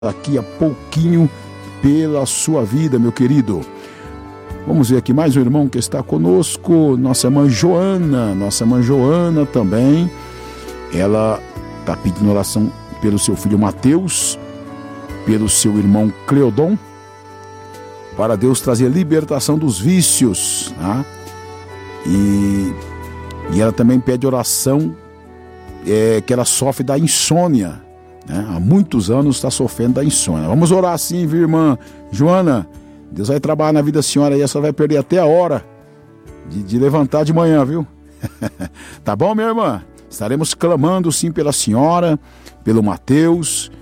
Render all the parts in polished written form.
daqui a pouquinho pela sua vida, meu querido. Vamos ver aqui mais um irmão que está conosco, nossa irmã Joana. Nossa irmã Joana também, ela está pedindo oração pelo seu filho Mateus, pelo seu irmão Cleodon, para Deus trazer libertação dos vícios, tá? E ela também pede oração, que ela sofre da insônia, né? Há muitos anos está sofrendo da insônia. Vamos orar sim, viu, irmã Joana? Deus vai trabalhar na vida da senhora e a senhora vai perder até a hora de levantar de manhã, viu? Tá bom, minha irmã? Estaremos clamando sim pela senhora, pelo Mateus,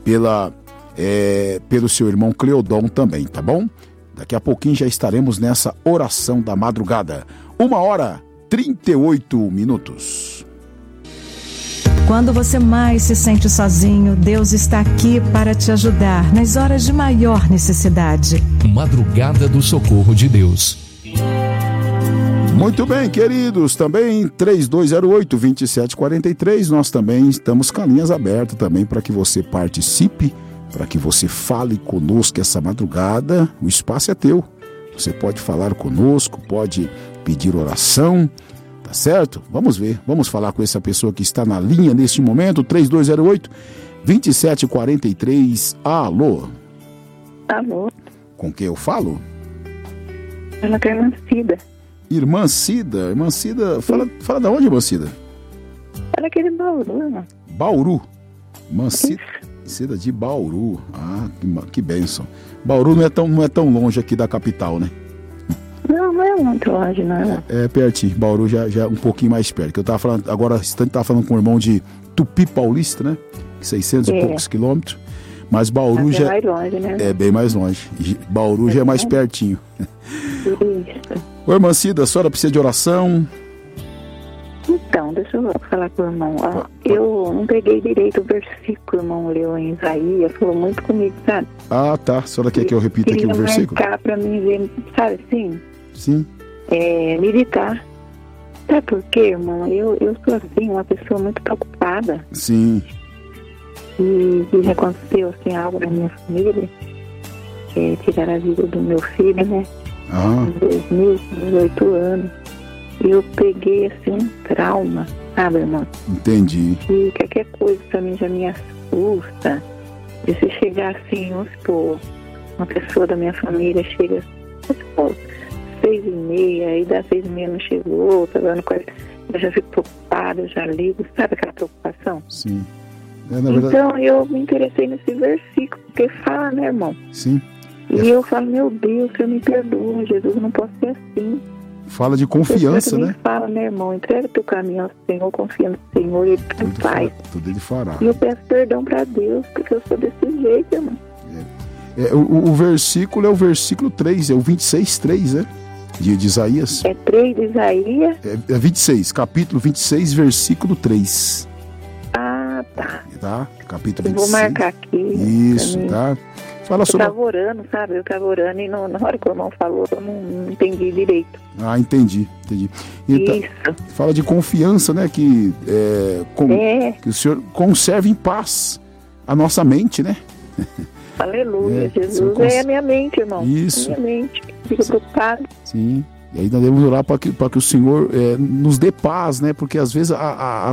pelo seu irmão Cleodon também, tá bom? Daqui a pouquinho já estaremos nessa oração da madrugada. 1h38. Quando você mais se sente sozinho, Deus está aqui para te ajudar nas horas de maior necessidade. Madrugada do Socorro de Deus. Muito bem, queridos, também 3208-2743, nós também estamos com linhas abertas também para que você participe, para que você fale conosco essa madrugada. O espaço é teu, você pode falar conosco, pode pedir oração, tá certo? Vamos ver, vamos falar com essa pessoa que está na linha neste momento, 3208-2743, alô? Alô? Com quem eu falo? Ela é irmã Cida. Irmã Cida, fala da onde, irmã Cida? Ela é aquele Bauru, irmão. Bauru. Irmã Cida de Bauru. Ah, que bênção. Bauru não é tão longe aqui da capital, né? Não é muito longe, não. É pertinho. Bauru já é um pouquinho mais perto. Que eu tava falando, agora estava falando com o irmão de Tupi Paulista, né? 600 e poucos quilômetros. Mas Bauru já é mais longe, né? É bem mais longe. Bauru já é mais pertinho. Isso. Ô, irmã Cida, a senhora precisa de oração? Então, deixa eu falar com o irmão. Eu não peguei direito o versículo, o irmão leu em Isaías, falou muito comigo, sabe? Ah, tá. A senhora quer que eu repita aqui o versículo? Marcar pra mim ver, sabe assim? Sim. Militar. Sabe por quê, irmão? Eu sou assim, uma pessoa muito preocupada. Sim. E já aconteceu assim, algo na minha família, tirar a vida do meu filho, né? Em 2018 anos. E eu peguei assim um trauma, sabe, irmão? Entendi. E qualquer coisa pra mim já me assusta. E se chegar assim, vamos supor, uma pessoa da minha família chega, vamos supor, 6h30, aí das 6h30 não chegou, tá dando coisa. Eu já fico preocupada, eu já ligo, sabe aquela preocupação? Sim. Na verdade... Então eu me interessei nesse versículo, porque fala, né, irmão? Sim. E eu falo, meu Deus, Senhor, me perdoa, Jesus, eu não posso ser assim. Fala de confiança, né? Fala, né, irmão? Entrega teu caminho ao Senhor, confia no Senhor, Ele tudo faz. Tudo Ele fará. E eu peço perdão pra Deus, porque eu sou desse jeito, irmão. O versículo é o versículo 3, é o 26:3, né? De Isaías. É 3 de Isaías? É 26, capítulo 26, versículo 3. Ah, tá. Tá? Capítulo 26. Eu vou marcar aqui. Isso, tá? Fala sobre... Eu tava orando, sabe? Eu tava orando e na hora que o irmão falou, eu não entendi direito. Ah, entendi. Então, isso. Fala de confiança, né? Que o Senhor conserve em paz a nossa mente, né? Aleluia. Jesus é a minha mente, irmão. Isso. É a minha mente. Fico preocupado. Sim. E aí nós devemos orar para que o Senhor nos dê paz, né? Porque às vezes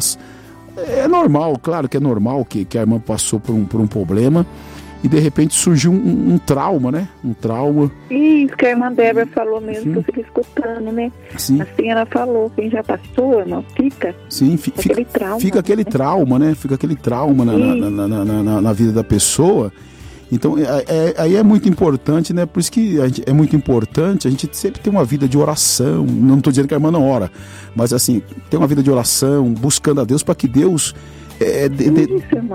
é normal, claro que é normal que a irmã passou por um problema e de repente surgiu um trauma, né? Um trauma. Isso que a irmã Débora falou mesmo, que eu fiquei escutando, né? Sim. Assim ela falou, quem já passou, irmão, fica. Sim, aquele trauma. Fica aquele trauma, né? Fica aquele trauma na vida da pessoa. Então, aí é muito importante, né? Por isso que é muito importante a gente sempre ter uma vida de oração. Não estou dizendo que a irmã não ora, mas assim, ter uma vida de oração, buscando a Deus para que Deus